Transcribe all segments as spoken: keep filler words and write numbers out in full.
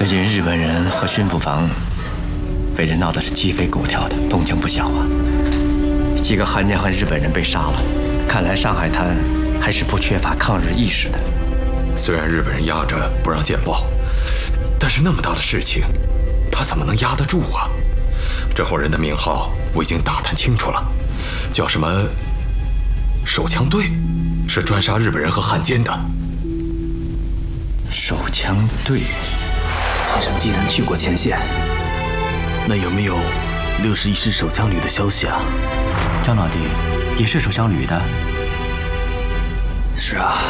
最近日本人和巡捕房被人闹得是鸡飞狗跳的，动静不小啊。几个汉奸和日本人被杀了，看来上海滩还是不缺乏抗日意识的。 虽然日本人压着不让见报，但是那么大的事情，他怎么能压得住啊？这伙人的名号我已经打探清楚了，叫什么手枪队，是专杀日本人和汉奸的。 手枪队。 先生既然去过前线，那有没有六十一师手枪旅的消息啊？ 张老弟也是手枪旅的。 是啊。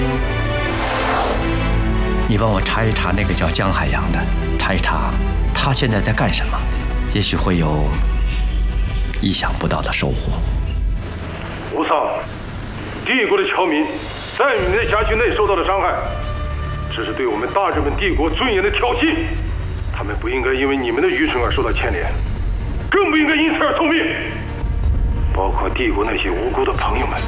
你帮我查一查那个叫江海洋的，查一查他现在在干什么，也许会有意想不到的收获。 吴桑，帝国的侨民在你们的辖区内受到的伤害，这是对我们大日本帝国尊严的挑衅，他们不应该因为你们的愚蠢而受到牵连，更不应该因此而送命，包括帝国那些无辜的朋友们。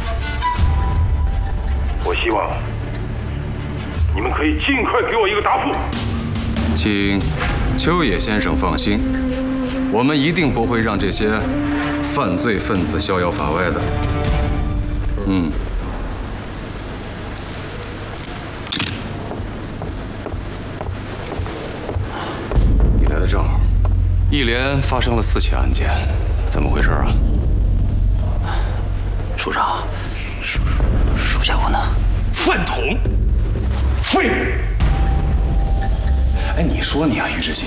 我希望你们可以尽快给我一个答复。 请秋野先生放心，我们一定不会让这些犯罪分子逍遥法外的。嗯。你来的正好，一连发生了四起案件，怎么回事啊？ 署长，属属下我呢？ 饭桶！废物！ 哎，你说你啊，于志新。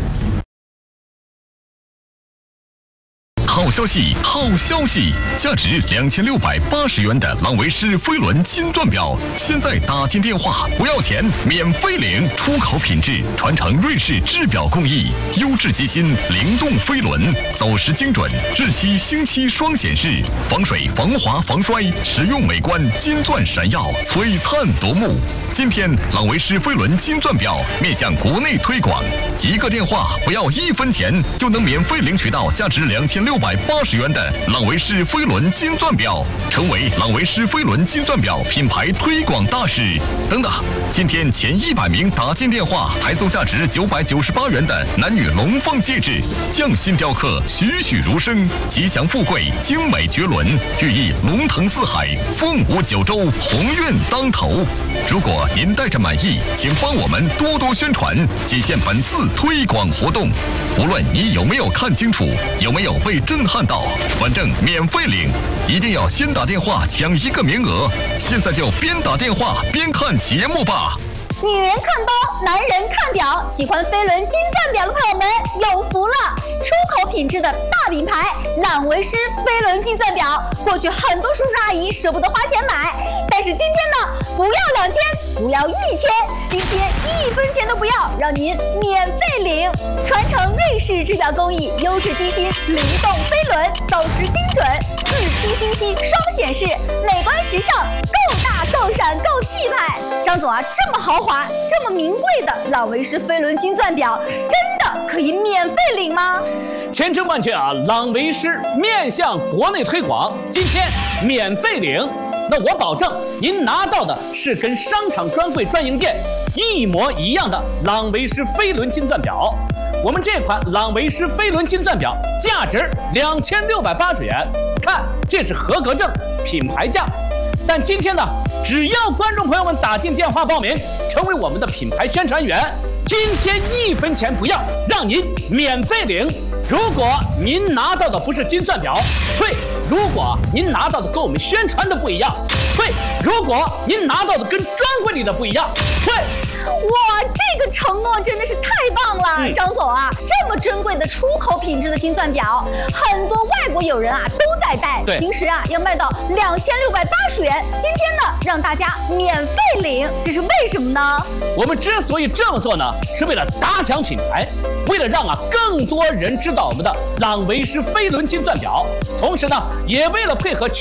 好消息，好消息！价值两千六百八十元的朗维诗飞轮金钻表，现在打进电话不要钱，免费领，出口品质，传承瑞士制表工艺，优质机芯，灵动飞轮，走时精准，日期星期双显示，防水、防滑、防摔，实用美观，金钻闪耀，璀璨夺目。今天朗维诗飞轮金钻表面向国内推广，一个电话不要一分钱，就能免费领取到价值两千六百八十元的朗维诗飞轮金钻表，成为朗维诗飞轮金钻表品牌推广大使。等等，今天前一百名打进电话还送价值九百九十八元的男女龙凤戒指，匠心雕刻，栩栩如生，吉祥富贵，精美绝伦，寓意龙腾四海，凤舞九州，鸿运当头。如果您带着满意，请帮我们多多宣传，仅限本次推广活动。无论你有没有看清楚，有没有被震撼到，反正免费领，一定要先打电话抢一个名额。现在就边打电话边看节目吧。 女人看包，男人看表，喜欢飞轮金钻表的朋友们有福了！出口品质的大品牌朗维诗飞轮金钻表，过去很多叔叔阿姨舍不得花钱买，但是今天呢，不要两千，不要一千，今天一分钱都不要，让您免费领！传承瑞士制表工艺，优质机芯，灵动飞轮，走时精准，日期星期双显示，美观时尚，够大够闪够气派。张总啊，这么豪华、这么名贵的朗维诗飞轮金钻表，真的可以免费领吗？ 千真万确啊！朗维诗面向国内推广，今天免费领。那我保证，您拿到的是跟商场专柜专营店一模一样的朗维诗飞轮金钻表。我们这款朗维诗飞轮金钻表价值两千六百八十元，看这是合格证，品牌价。但今天呢，只要观众朋友们打进电话报名，成为我们的品牌宣传员，今天一分钱不要，让您免费领。如果您拿到的不是金钻表，退；如果您拿到的跟我们宣传的不一样，退；如果您拿到的跟专柜里的不一样，退。 哇，这个承诺真的是太棒了，嗯、张总啊，这么珍贵的出口品质的金钻表，很多外国友人啊都在戴， 对， 平时啊要卖到两千六百八十元，今天呢让大家免费领，这是为什么呢？ 我们之所以这么做呢，是为了打响品牌，为了让啊更多人知道我们的朗维诗飞轮金钻表，同时呢，也为了配合全